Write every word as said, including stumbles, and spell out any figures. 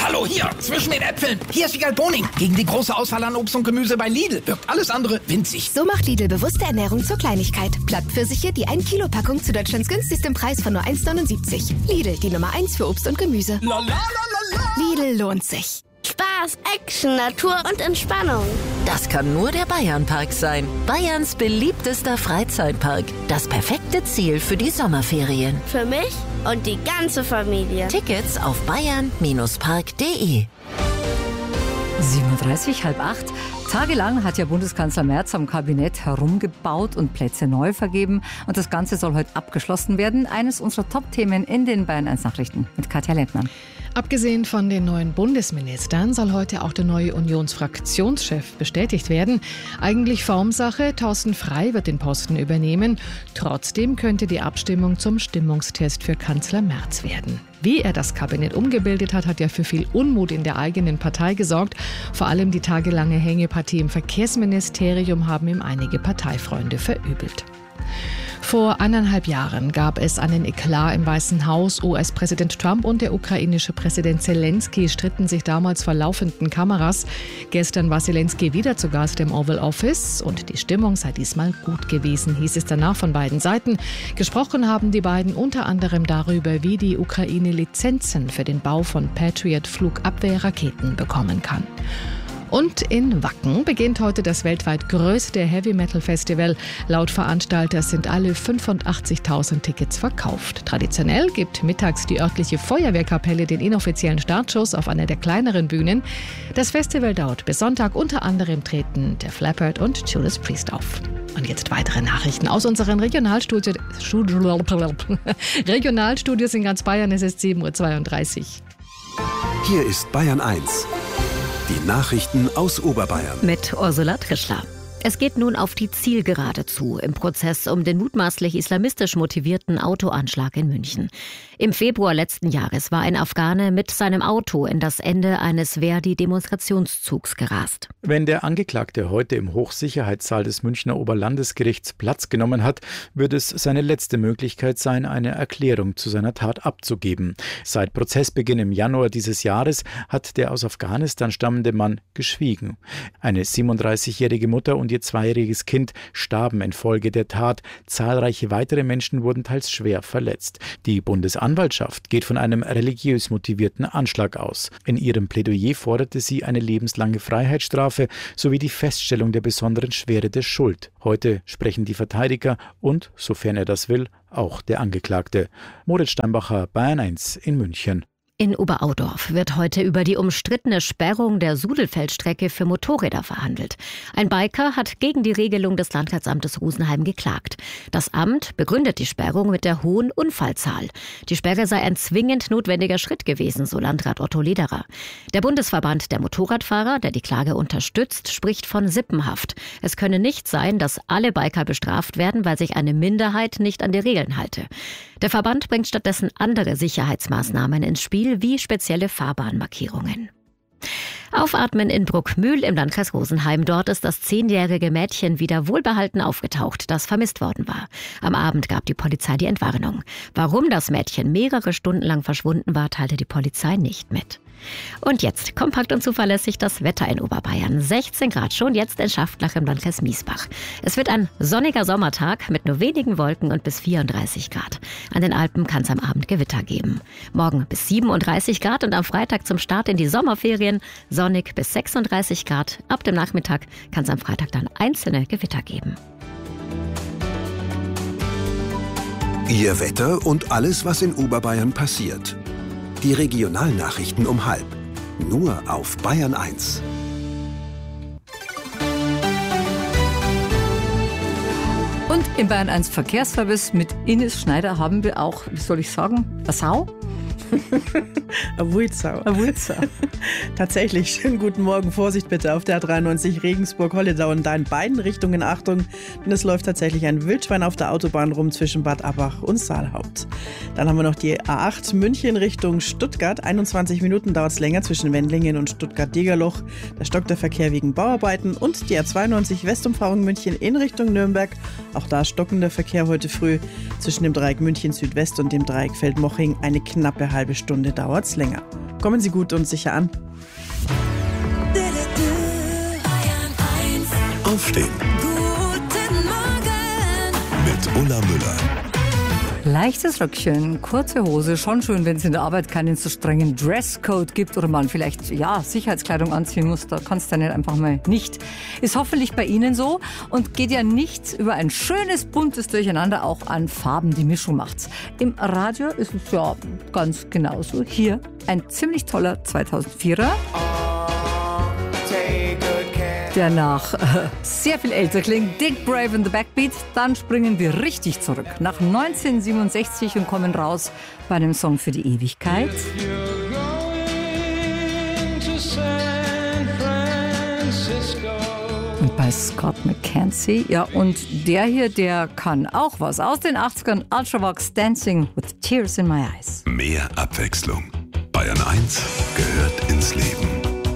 Hallo, hier, zwischen den Äpfeln. Hier ist Wiegald Boning. Gegen die große Auswahl an Obst und Gemüse bei Lidl wirkt alles andere winzig. So macht Lidl bewusste Ernährung zur Kleinigkeit. Plattpfirsiche, die ein Kilo Packung zu Deutschlands günstigstem Preis von nur eins Komma neunundsiebzig. Lidl, die Nummer eins für Obst und Gemüse. La, la, la, la, la. Lidl lohnt sich. Spaß, Action, Natur und Entspannung. Das kann nur der Bayernpark sein. Bayerns beliebtester Freizeitpark. Das perfekte Ziel für die Sommerferien. Für mich und die ganze Familie. Tickets auf bayern Park punkt de. sieben Uhr dreißig, halb acht. Tagelang hat ja Bundeskanzler Merz am Kabinett herumgebaut und Plätze neu vergeben. Und das Ganze soll heute abgeschlossen werden. Eines unserer Top-Themen in den Bayern eins Nachrichten mit Katja Lentmann. Abgesehen von den neuen Bundesministern soll heute auch der neue Unionsfraktionschef bestätigt werden. Eigentlich Formsache, Thorsten Frey wird den Posten übernehmen. Trotzdem könnte die Abstimmung zum Stimmungstest für Kanzler Merz werden. Wie er das Kabinett umgebildet hat, hat ja für viel Unmut in der eigenen Partei gesorgt. Vor allem die tagelange Hängepartie im Verkehrsministerium haben ihm einige Parteifreunde verübelt. Vor eineinhalb Jahren gab es einen Eklat im Weißen Haus. U S-Präsident Trump und der ukrainische Präsident Zelensky stritten sich damals vor laufenden Kameras. Gestern war Zelensky wieder zu Gast im Oval Office und die Stimmung sei diesmal gut gewesen, hieß es danach von beiden Seiten. Gesprochen haben die beiden unter anderem darüber, wie die Ukraine Lizenzen für den Bau von Patriot-Flugabwehrraketen bekommen kann. Und in Wacken beginnt heute das weltweit größte Heavy-Metal-Festival. Laut Veranstalter sind alle fünfundachtzigtausend Tickets verkauft. Traditionell gibt mittags die örtliche Feuerwehrkapelle den inoffiziellen Startschuss auf einer der kleineren Bühnen. Das Festival dauert bis Sonntag. Unter anderem treten der Flappert und Judas Priest auf. Und jetzt weitere Nachrichten aus unseren Regionalstudios. Regionalstudios in ganz Bayern. Es ist sieben Uhr zweiunddreißig. Hier ist Bayern eins. Die Nachrichten aus Oberbayern. Mit Ursula Trischler. Es geht nun auf die Zielgerade zu im Prozess um den mutmaßlich islamistisch motivierten Autoanschlag in München. Im Februar letzten Jahres war ein Afghane mit seinem Auto in das Ende eines Verdi-Demonstrationszugs gerast. Wenn der Angeklagte heute im Hochsicherheitssaal des Münchner Oberlandesgerichts Platz genommen hat, wird es seine letzte Möglichkeit sein, eine Erklärung zu seiner Tat abzugeben. Seit Prozessbeginn im Januar dieses Jahres hat der aus Afghanistan stammende Mann geschwiegen. Eine siebenunddreißigjährige Mutter und ihr zweijähriges Kind starben infolge der Tat. Zahlreiche weitere Menschen wurden teils schwer verletzt. Die Bundesanwaltschaft geht von einem religiös motivierten Anschlag aus. In ihrem Plädoyer forderte sie eine lebenslange Freiheitsstrafe sowie die Feststellung der besonderen Schwere der Schuld. Heute sprechen die Verteidiger und, sofern er das will, auch der Angeklagte. Moritz Steinbacher, Bayern eins in München. In Oberaudorf wird heute über die umstrittene Sperrung der Sudelfeldstrecke für Motorräder verhandelt. Ein Biker hat gegen die Regelung des Landratsamtes Rosenheim geklagt. Das Amt begründet die Sperrung mit der hohen Unfallzahl. Die Sperre sei ein zwingend notwendiger Schritt gewesen, so Landrat Otto Lederer. Der Bundesverband der Motorradfahrer, der die Klage unterstützt, spricht von Sippenhaft. Es könne nicht sein, dass alle Biker bestraft werden, weil sich eine Minderheit nicht an die Regeln halte. Der Verband bringt stattdessen andere Sicherheitsmaßnahmen ins Spiel, wie spezielle Fahrbahnmarkierungen. Aufatmen in Bruckmühl im Landkreis Rosenheim. Dort ist das zehnjährige Mädchen wieder wohlbehalten aufgetaucht, das vermisst worden war. Am Abend gab die Polizei die Entwarnung. Warum das Mädchen mehrere Stunden lang verschwunden war, teilte die Polizei nicht mit. Und jetzt kompakt und zuverlässig das Wetter in Oberbayern. sechzehn Grad schon jetzt in Schaftlach im Landkreis Miesbach. Es wird ein sonniger Sommertag mit nur wenigen Wolken und bis vierunddreißig Grad. An den Alpen kann es am Abend Gewitter geben. Morgen bis siebenunddreißig Grad und am Freitag zum Start in die Sommerferien sonnig bis sechsunddreißig Grad. Ab dem Nachmittag kann es am Freitag dann einzelne Gewitter geben. Ihr Wetter und alles, was in Oberbayern passiert. Die Regionalnachrichten um halb. Nur auf Bayern eins. Und im Bayern eins Verkehrsservice mit Ines Schneider haben wir auch, wie soll ich sagen, eine Sau? Eine Wulzau. Eine Wulzau. Tatsächlich, schönen guten Morgen. Vorsicht bitte auf der A dreiundneunzig Regensburg-Holledau und da in beiden Richtungen Achtung, denn es läuft tatsächlich ein Wildschwein auf der Autobahn rum zwischen Bad Abbach und Saalhaupt. Dann haben wir noch die A acht München Richtung Stuttgart. einundzwanzig Minuten dauert es länger zwischen Wendlingen und Stuttgart-Degerloch. Da stockt der Verkehr wegen Bauarbeiten und die A zweiundneunzig Westumfahrung München in Richtung Nürnberg. Auch da stockender Verkehr heute früh zwischen dem Dreieck München Südwest und dem Dreieck Feldmoching. Eine knappe halbe Stunde dauert es länger. Kommen Sie gut und sicher an. Aufstehen. Guten Morgen. Mit Ulla Müller. Leichtes Röckchen, kurze Hose, schon schön, wenn es in der Arbeit keinen so strengen Dresscode gibt oder man vielleicht ja Sicherheitskleidung anziehen muss, da kannst du ja nicht einfach mal nicht. Ist hoffentlich bei Ihnen so und geht ja nichts über ein schönes, buntes Durcheinander auch an Farben, die Mischung macht's. Im Radio ist es ja ganz genauso. Hier ein ziemlich toller zweitausendvierer. Der nach äh, sehr viel älter klingt. Dick Brave in the Backbeat. Dann springen wir richtig zurück nach neunzehnhundertsiebenundsechzig und kommen raus bei einem Song für die Ewigkeit. Und bei Scott McKenzie. Ja, und der hier, der kann auch was aus den achtzigern. Ultravox, Dancing with Tears in My Eyes. Mehr Abwechslung. Bayern eins gehört